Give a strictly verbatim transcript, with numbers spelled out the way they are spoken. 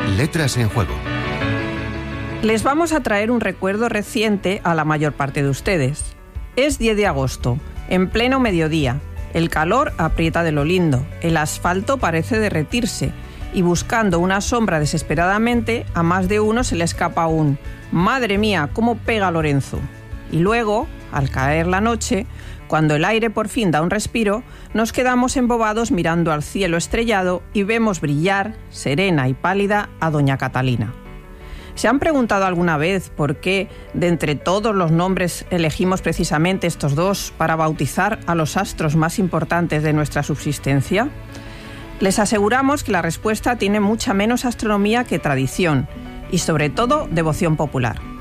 Letras en Juego. Les vamos a traer un recuerdo reciente a la mayor parte de ustedes. Es diez de agosto, en pleno mediodía. El calor aprieta de lo lindo, el asfalto parece derretirse y buscando una sombra desesperadamente, a más de uno se le escapa un «Madre mía, cómo pega Lorenzo». Y luego, al caer la noche, cuando el aire por fin da un respiro, nos quedamos embobados mirando al cielo estrellado y vemos brillar, serena y pálida, a doña Catalina. ¿Se han preguntado alguna vez por qué, de entre todos los nombres, elegimos precisamente estos dos para bautizar a los astros más importantes de nuestra subsistencia? Les aseguramos que la respuesta tiene mucha menos astronomía que tradición y, sobre todo, devoción popular.